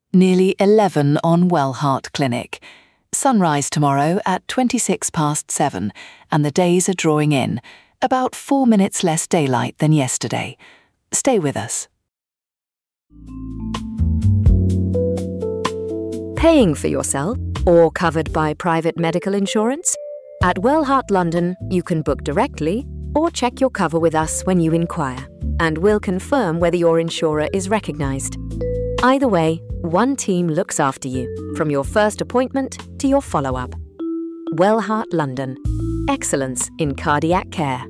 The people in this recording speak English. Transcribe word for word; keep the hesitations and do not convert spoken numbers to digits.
Nearly eleven on Wellheart Clinic. Sunrise tomorrow at twenty-six past seven, and the days are drawing in. About four minutes less daylight than yesterday. Stay with us. Paying for yourself or covered by private medical insurance? At Wellheart London, you can book directly or check your cover with us when you inquire, and we'll confirm whether your insurer is recognised. Either way, one team looks after you, from your first appointment to your follow-up. Wellheart London. Excellence in cardiac care.